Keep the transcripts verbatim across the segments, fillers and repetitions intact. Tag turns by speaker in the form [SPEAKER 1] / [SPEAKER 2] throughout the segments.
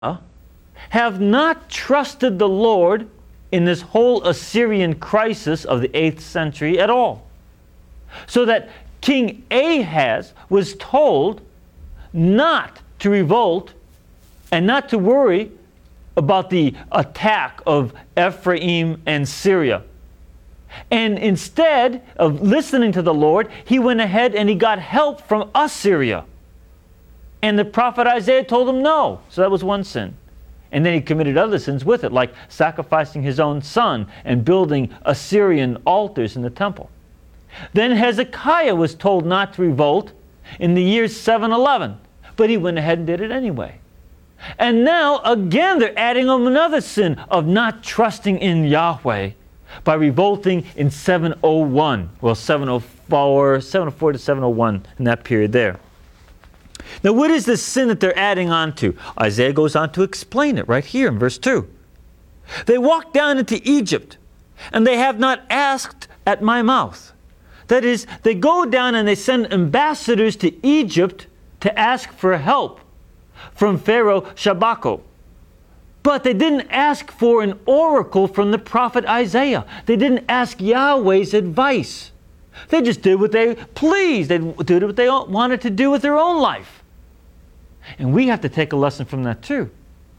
[SPEAKER 1] have not trusted the Lord in this whole Assyrian crisis of the eighth century at all. So that King Ahaz was told not to revolt and not to worry about the attack of Ephraim and Syria. And instead of listening to the Lord, he went ahead and he got help from Assyria. And the prophet Isaiah told him no. So that was one sin. And then he committed other sins with it, like sacrificing his own son and building Assyrian altars in the temple. Then Hezekiah was told not to revolt in the year seven eleven, but he went ahead and did it anyway. And now, again, they're adding on another sin of not trusting in Yahweh by revolting in seven oh one. Well, seven oh four, seven oh four to seven oh one, in that period there. Now, what is this sin that they're adding on to? Isaiah goes on to explain it right here in verse two. They walk down into Egypt, and they have not asked at my mouth. That is, they go down and they send ambassadors to Egypt to ask for help from Pharaoh Shabako. But they didn't ask for an oracle from the prophet Isaiah. They didn't ask Yahweh's advice. They just did what they pleased. They did what they wanted to do with their own life. And we have to take a lesson from that too.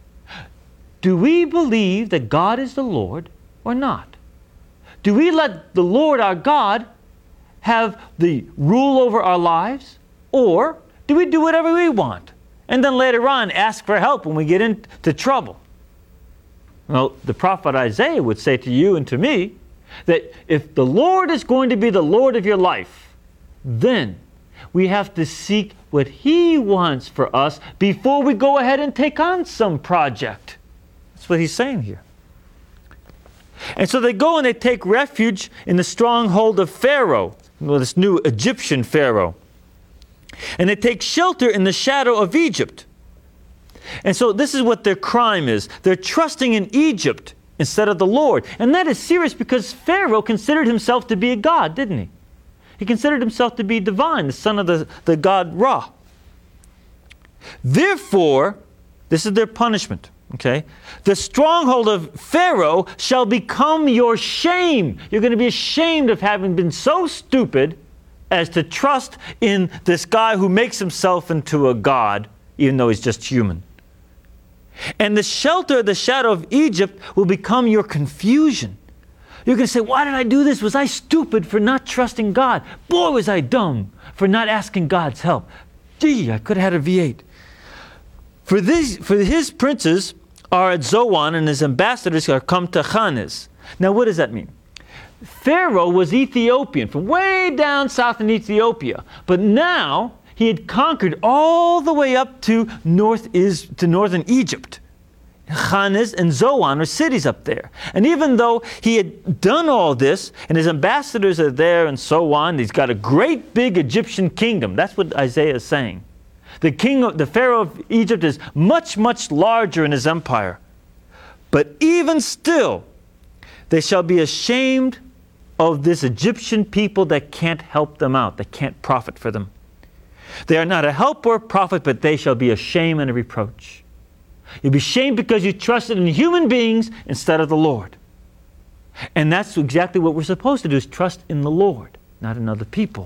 [SPEAKER 1] Do we believe that God is the Lord or not? Do we let the Lord our God have the rule over our lives? Or do we do whatever we want and then later on ask for help when we get into trouble? Well, the prophet Isaiah would say to you and to me that if the Lord is going to be the Lord of your life, then we have to seek what He wants for us before we go ahead and take on some project. That's what he's saying here. And so they go and they take refuge in the stronghold of Pharaoh, well, this new Egyptian Pharaoh. And they take shelter in the shadow of Egypt. And so this is what their crime is. They're trusting in Egypt instead of the Lord. And that is serious because Pharaoh considered himself to be a god, didn't he? He considered himself to be divine, the son of the, the god Ra. Therefore, this is their punishment, okay? The stronghold of Pharaoh shall become your shame. You're going to be ashamed of having been so stupid as to trust in this guy who makes himself into a god, even though he's just human. And the shelter of the shadow of Egypt will become your confusion. You're going to say, why did I do this? Was I stupid for not trusting God? Boy, was I dumb for not asking God's help. Gee, I could have had a V eight. For, this, for his princes are at Zoan, and his ambassadors are come to Chanes. Now, what does that mean? Pharaoh was Ethiopian, from way down south in Ethiopia. But now, he had conquered all the way up to, north is, to northern Egypt. Chanes and Zoan are cities up there. And even though he had done all this, and his ambassadors are there and so on, he's got a great big Egyptian kingdom. That's what Isaiah is saying. The king of the Pharaoh of Egypt is much, much larger in his empire. But even still, they shall be ashamed of this Egyptian people that can't help them out, that can't profit for them. They are not a help or a profit, but they shall be a shame and a reproach. You'll be shamed because you trusted in human beings instead of the Lord. And that's exactly what we're supposed to do, is trust in the Lord, not in other people.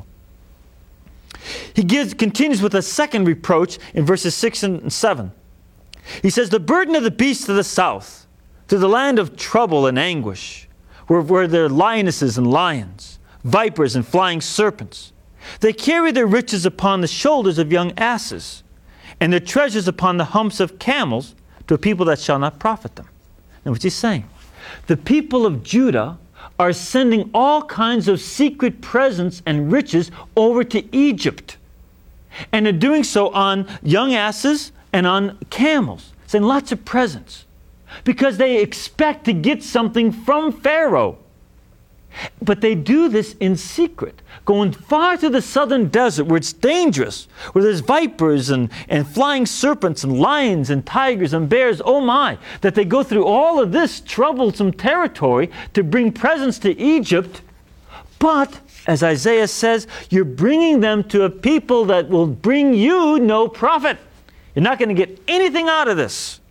[SPEAKER 1] He gives, continues with a second reproach in verses six and seven. He says, the burden of the beasts of the south, to the land of trouble and anguish, where, where there are lionesses and lions, vipers and flying serpents. They carry their riches upon the shoulders of young asses, and their treasures upon the humps of camels, to a people that shall not profit them. Now what's he saying? The people of Judah are sending all kinds of secret presents and riches over to Egypt. And they're doing so on young asses and on camels, sending lots of presents, because they expect to get something from Pharaoh. But they do this in secret, going far to the southern desert where it's dangerous, where there's vipers and, and flying serpents and lions and tigers and bears, oh my, that they go through all of this troublesome territory to bring presents to Egypt. But, as Isaiah says, you're bringing them to a people that will bring you no profit. You're not going to get anything out of this.